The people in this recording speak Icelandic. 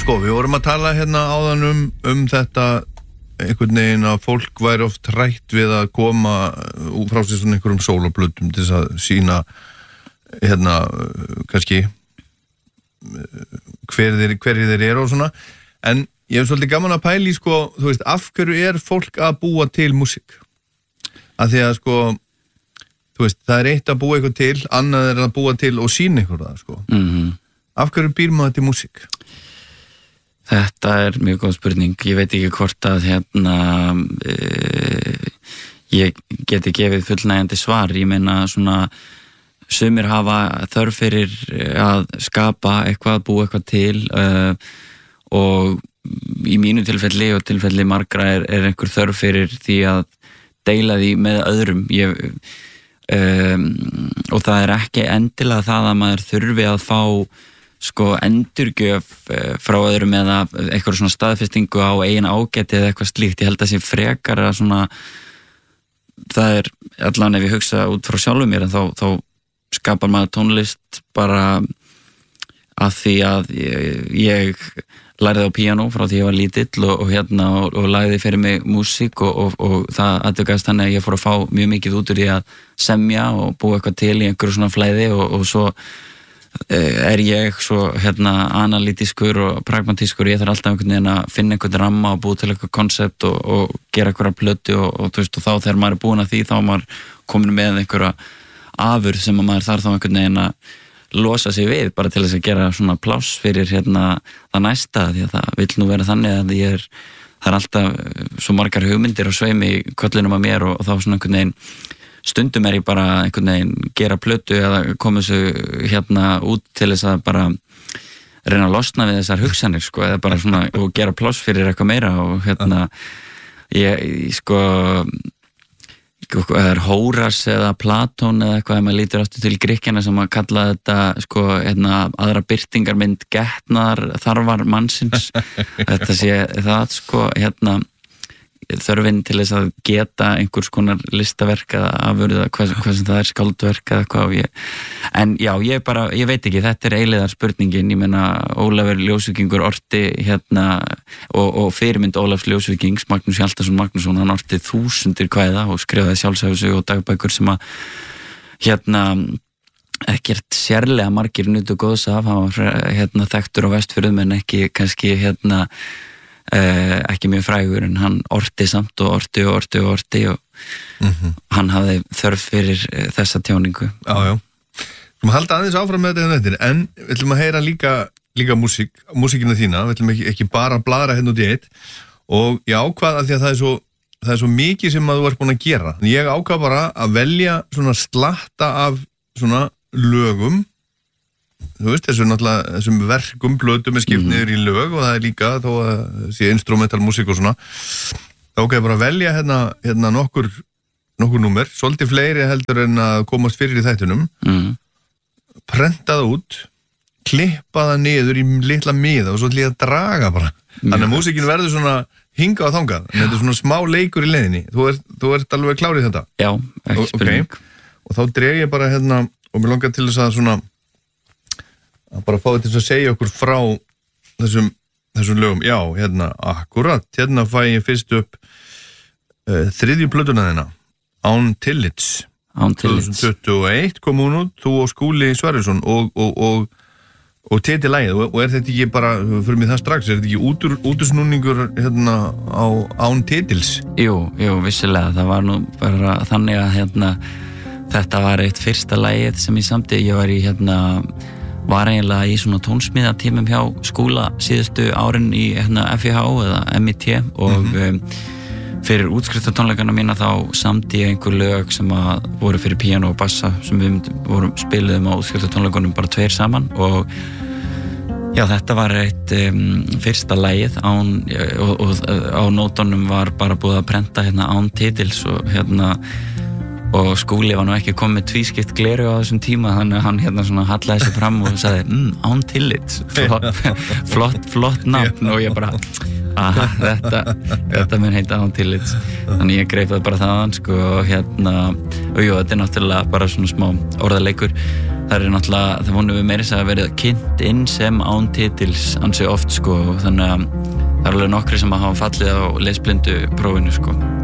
Sko, við vorum að tala hérna áðan þetta einhvern veginn að fólk væri oft hrætt við að koma frá sér svona einhverjum sóloblutum til þess að sína hérna kannski hverjir þeir eru og svona, en ég hef svolítið gaman að pæla í, sko, þú veist, af hverju fólk að búa til músík? Af því að, sko, þú veist, það eitt að búa eitthvað til, annað að búa til og sína eitthvað það, sko. Af hverju býr maður til músík? Þetta mjög góð spurning. Ég veit ekki hvort að ég geti gefið fullnægjandi svar. Ég meina svona sumir hafa þörf fyrir að skapa eitthvað, búa eitthvað til og í mínu tilfelli og tilfelli margra einhver þörf fyrir því að deila því með öðrum. Og það ekki endilega það að maður þurfi að fá sko endurgjöf frá öðrum eða eitthvað svona staðfestingu á eigin ágæti eða eitthvað slíkt. Ég held að sé frekar að svona það allan ef ég hugsa út frá sjálfum mér en þá skapar maður tónlist bara að því að ég lærði á píanó frá því ég var lítill og lagði fyrir mig músík og það atvikaðist þannig að ég fór að fá mjög mikið út úr því að semja og búa eitthvað til í einhverju svona flæði og svo ég svo analítiskur og pragmatískur. Ég þarf alltaf einhvern veginn að finna einhvern ramma og búa til eitthvað konsept og gera einhverja plötu og þú veist, og þá þegar maður búin að því þá maður komin með einhverja afurð sem maður þarf þá einhvern veginn að losa sig við bara til þess að gera svona pláss fyrir það næsta, því að það vill nú vera þannig að það alltaf svo margar hugmyndir og sveimi í kollinum að mér og þá svona einhvern veginn stundum ég bara einhvern veginn gera plötu eða koma þessu út til þess að bara reyna að losna við þessar hugsanir, sko, eða bara svona og gera pláss fyrir eitthvað meira og ég sko Hóras eða Platón eða eitthvað, ef maður lítur aftur til Grikkjana sem að kalla þetta sko aðra birtingarmynd getnaðar þarfar mannsins þetta sé það sko þörfin til þess að geta einhvers konar listaverk eða afurða, hvað sem það skáldverk eða hvað en já, ég veit ekki, þetta eilíðar spurningin. Ég meina Ólafur Ljósvíkingur orti og fyrirmynd Ólafs Ljósvíkings, Magnús Hjaltason Magnússon, hann orti þúsundir kvæða og skrifaði sjálfsævisögu og dagbækur sem að ekkert sérlega margir nutu góðs af. Hann var þekktur á Vestfjörðum en ekki kannski ekki mjög frægur, en hann orti samt og orti og hann hafði þörf fyrir þessa tjáningu. Já. Við halda aðeins áfram með þetta, en við ætlum að heyra líka músíkina þína. Við ætlum ekki bara að bladra hérna út í eitt og ég ákvað að því að það er svo mikið sem að þú ert búin að gera. Ég ákvað bara að velja svona slatta af svona lögum. Þú veist, þessum verkum, blötum skipt niður í lög og það líka þó að sé instrumental músík og svona. Þá ég bara velja hérna nokkur númer, svolítið fleiri heldur en að komast fyrir í þættunum, prenta það út, klippa það niður í litla miða og svo ætla ég að draga bara. Þannig að músíkin verður svona hingað og þangað, en þetta er svona smá leikur í leiðinni. Þú ert alveg klár í þetta? Já, ekki spurning. Okay. Og þá dreg ég bara og mér langar til þess að svona að bara fá þetta til að segja okkur frá þessum lögum. Já, akkurat, fæ ég fyrst upp þriðju plötuna þina, Án tillits. 2021 kom hún út, þú og Skúli Sverrisson og titilagið, og þetta ekki bara, fyrir mig það strax, þetta ekki útusnúningur á Án titils? Jú, vissilega, það var nú bara þannig að þetta var eitt fyrsta lagið sem ég samti. Ég var var eiginlega í svona tónsmíðatímum hjá Skúla síðustu árin í FIH eða MIT og fyrir útskriftartónleikana mína þá samdi ég einhver lög sem að voru fyrir píanó og bassa sem við spiluðum á útskriftartónleikunum bara tveir saman og já, þetta var eitt fyrsta lagið og á nótunum var bara búið að prenta Án titils og Skúli var nú ekki komið með tvískipt gleru á þessum tíma, þannig að hann svona hallaði sig fram og sagði Án tillits, flott nafn og ég bara þetta mun heita Án tillits. Þannig ég greip það bara þaðan sko og jú, þetta er náttúrulega bara svona smá orðaleikur það náttúrulega, það vonum við meira að verið kynnt inn sem án titils ansi oft sko, og þannig að það alveg nokkri sem hafa fallið á lesblindu prófinu sko.